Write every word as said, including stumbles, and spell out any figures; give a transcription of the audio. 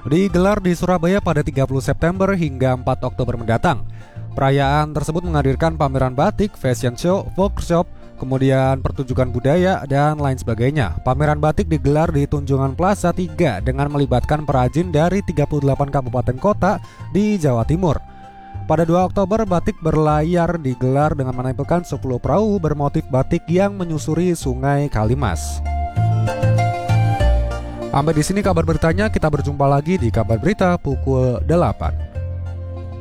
digelar di Surabaya pada tiga puluh September hingga empat Oktober mendatang. Perayaan tersebut menghadirkan pameran batik, fashion show, workshop, kemudian pertunjukan budaya, dan lain sebagainya. Pameran batik digelar di Tunjungan Plaza tiga dengan melibatkan perajin dari tiga puluh delapan kabupaten kota di Jawa Timur. Pada dua Oktober, batik berlayar digelar dengan menampilkan sepuluh perahu bermotif batik yang menyusuri Sungai Kalimas. Sampai di sini kabar beritanya, kita berjumpa lagi di kabar berita pukul delapan.